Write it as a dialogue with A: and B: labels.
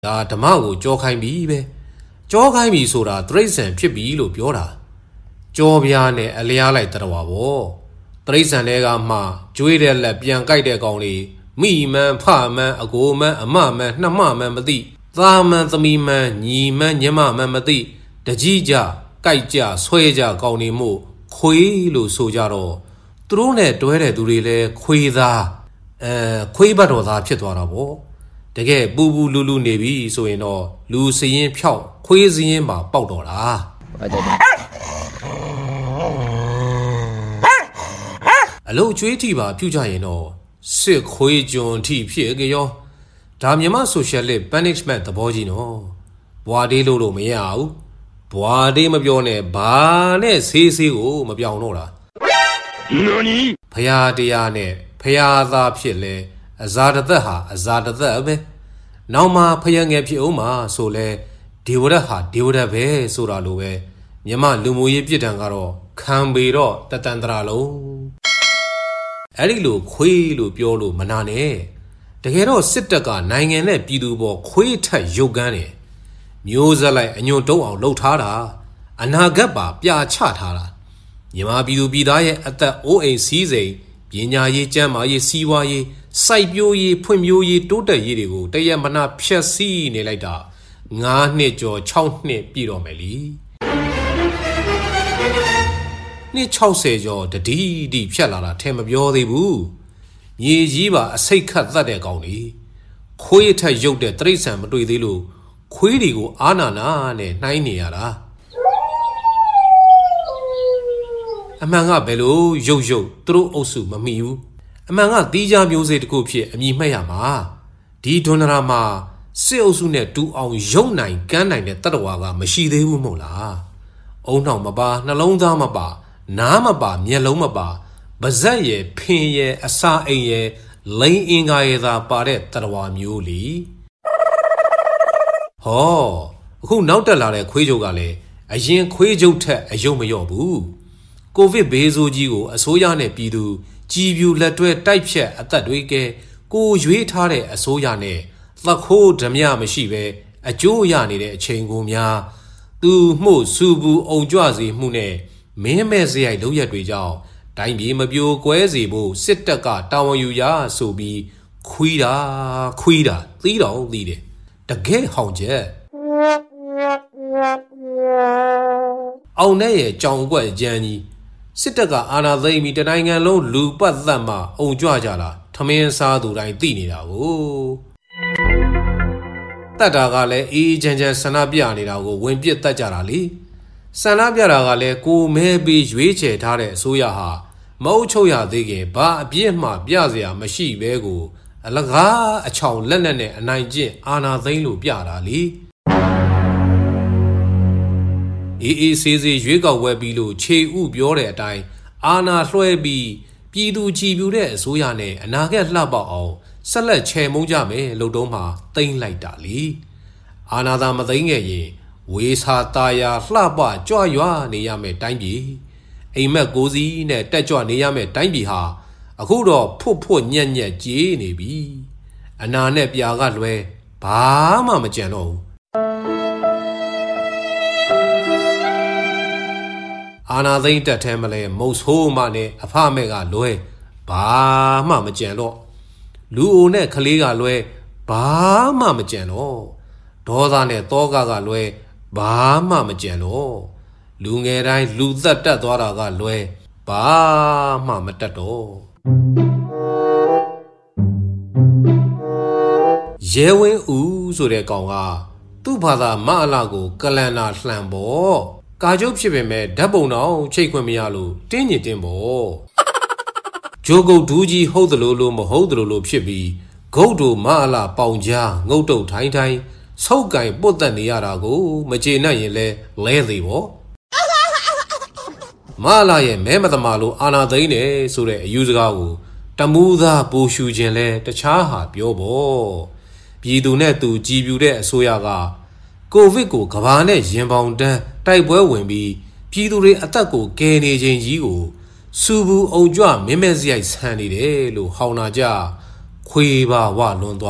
A: ဒါဓမ္မကိုကြောခိုင်းပြီပဲကြောခိုင်းပြီဆိုတာတရိษံဖြစ်ပြီလို့ပြောတာကြောပြားနဲ့အလျားလိုက်တရဝါပေါ့တရိษံတွေကမှကျွေးတဲ့လက်ပြန်ကြိုက်တဲ့ကောင်လေးမိမန်းဖမန်းအကိုမန်းအမမန်းနှမမန်းမသိသားမန်းသမီးမန်းညီမန်းညမမန်းမသိတကြီးကြကြိုက်ကြဆွဲကြကောင်နေမို့ခွေးလို့ဆိုကြတော့သူတို့နဲ့တွဲတဲ့သူတွေလည်းခွေးသားခွေးဘတ်တော်သားဖြစ်သွားတာပေါ့တကယ်ပူပူလူလူနေပြီဆိုရင်တော့လူစရင်ဖြောက်ခွေးစရင်ပါပေါက်တော့တာအလုတ်ကျွေးထီပါပြုကြရင်တော့စစ်ခွေးကြွန်ထီဖြစ်ကြရောဒါမြန်မာဆိုရှယ်လစ် punishment သဘောကြီးနော်ဘွာဒေးလို့မရဘူးဘွာဒေးမပြောနဲ့ဘာနဲ့ဆေးကိုမပြောင်းတော့တာဖရာတရားနဲ့ဖရာသားဖြစ်လဲအဇာတသက်ဟာအဇာတသက်ပဲနောက်မှဖယားငယ်ဖြစ်အောင်မှာဆိုလဲဒေဝရတ်ဟာဒေဝရတ်ပဲဆိုတာလိုပဲမြမလူမျိုးရေးပြစ်ဒဏ်ကတော့ခံပေတော့တတန်တရာလုံးအဲ့ဒီလိုခွေးလို့ပြောလို့မနာနဲ့တကယ်တော့စစ်တပ်ကနိုင်ငံနဲ့ပြည်သူပေါ်ခွေးထက်ရုပ်ကန်းတယ်မျိုးဆက်လိုက်အညွန့်တုံးအောင်လှုပ်ထားတာအနာဂတ်ပါပြာချထားတာမြမပြည်သူပြည်သားရဲ့အသက်အိုးအိမ်စီးစိမ်ပညာရေးကျန်းမာရေးစီးပွားရေးစိုက်ပျိုးရေးဖွံ့ဖြိုးရေးတိုးတက်ရေးတွေကိုတရက်မနာဖျက်ဆီးနေလိုက်တာ9နှစ်ကျော်6နှစ်ပြည့်တော့မယ်လीနှစ်60ကျော်တတိတိဖြတ်လာတာထဲမပြောသေးဘူးမြေကြီးပါအစိတ်ခတ်သတ်တဲ့ကောင်ကြီးခွေးထက်ရုပ်တဲ့တရိษံမတွေ့သေးလို့ခွေးတွေကိုအာနာနာနဲ့နှိုင်းနေရတာအမှန်ကဘယ်လိုရုပ်သူတို့အုပ်စုမမိဘူးအမှန်ကတီးခြားမျိုးစေ့တစ်ခုဖြစ်အမည်မှတ်ရမှာဒီဒွန်ဒရာမှာစစ်အုပ်စုနဲ့တူအောင်ရုံနိုင်ကမ်းနိုင်တဲ့တတဝါကမရှိသေးဘူးမို့လားအုံနှောင်မပါနှလုံးသားမပါနားမပါမျက်လုံးမပါပါဇက်ရဲ့ဖင်ရဲ့အစာအိမ်ရဲ့လိန်အင်္ဂါရဲ့သာပါတဲ့တတဝါမျိုးလीဟောအခုနောက်တက်လာတဲ့ခွေးချုပ်ကလည်းအရင်ခွေးချုပ်ထက်အယုံမလျော့ဘူးကိုဗစ်ဘေးဆိုးကြီးကိုအစိုးရနဲ့ပြည်သူကြည်ပြူလက်တွဲတိုက်ဖြတ်အသက်တွေကကိုရွေးထားတဲ့အစိုးရနဲ့သခိုးဓမြမရှိပဲအကျိုးရနေတဲ့အချိန်ကိုများသူမှုစုဘူးအုံကြွစေမှုနဲ့မင်းမဲ့စရိုက်လုပ်ရက်တွေကြောင့်တိုင်းပြည်မပြိုကွဲစေဖို့စစ်တပ်ကတာဝန်ယူရဆိုပြီးခွီးတာသီးတော်သီးတယ်တကယ်ဟောင်ချက်အောင်နဲ့ရဲ့ကြောင်ကွက်ကြမ်းကြီးစစ်တပ်ကအာဏာသိမ်းပြီးတနိုင်ငံလုံးလူပတ်သက်မှအုံကြွကြတာထမင်းစားသူတိုင်းသိနေတာကိုတတ်တာကလည်းအေးချမ်းချမ်းဆန္ဒပြနေတာကိုဝင်ပစ်တတ်ကြတာလေဆန္ဒပြတာကလည်းကိုမဲပြီးရွေးချယ်ထားတဲ့အစိုးရဟာမအုပ်ချုပ်ရသေးခင်ဘာအပြစ်မှပြစရာမရှိပဲကိုအလကားအချောင်လက်နဲ့အနိုင်ကျင့်အာဏာသိမ်းလို့ပြတာလေအေးဆေးရွေးကောက်ဝဲပြီးလို့ခြေဥပြောတဲ့အတိုင်းအာဏာလွှဲပြီးပြည်သူကြည်ပြူတဲ့အစိုးရနဲ့အနာဂတ်လှပအောင်ဆက်လက်ချေမှုန်းကြမယ်လို့တုံးမှာတိမ့်လိုက်တာလေအာဏာသာမသိမ်းခဲ့ရင်ဝေစာတာယာလှပကြွရွာနေရမယ်တိုင်းပြည်အိမ်မက်ကိုစီးနဲ့တက်ကြွနေရမယ်တိုင်းပြည်ဟာအခုတော့ဖွတ်ညက်ကြေးနေပြီအနာနဲ့ပြာကလွဲဘာမှမကြံတော့ဘူးအာနာသိန်းတက်ထဲမလဲမုတ်ဆိုးမနဲ့အဖမဲ့ကလွဲဘာမှမကြံတော့လူအိုနဲ့ကလေးကလွဲဘာမှမကြံတော့ဒေါသနဲ့တောကလွဲဘာမှမကြံတော့လူငယ်တိုင်းလူသက်တက်သွားတာကလွဲဘာမှမတက်တော့ရဲဝင်းဦးဆိုတဲ့ကောင်ကသူ့ဘာသာမအလာကိုကလန်နာလှန်ပေါ့ကာကျုပ်ဖြစ်ပေမဲ့ဓာတ်ပုံတော့ချိတ်ခွင့်မရလို့တင်းညင်တင်းပေါ့ဂျိုကုတ်ဒူးကြီးဟုတ်တယ်လို့မဟုတ်တယ်လို့ဖြစ်ပြီးဂုတ်တို့မအလာပေါင်ကြားငုတ်တုတ်ထိုင်းဆုပ်ကင်ပုတ်တက်နေရတာကိုမကျေနပ်ရင်လဲသေးပေါ့မအလာရဲ့မဲမသမာလို့အာနာသိန်းတယ်ဆိုတဲ့အယူစကားကိုတမူးသားပူရှူခြင်းလဲတခြားဟာပြောပေါ့ပြည်သူနဲ့သူကြည်ပြူတဲ့အစိုးရကကိုဗစ်ကိုကဘာနဲ့ရင်ပေါင်တန်းတိုက်ပွဲဝင်ပြီးပြည်သူတွေအသက်ကိုကယ်နေခြင်းကြီးကိုစူဘူးအုံကြွမင်းမဲစရိုက်ဆန်နေတယ်လို့ဟောင်းနာကြခွေးပါဝလွန်သွား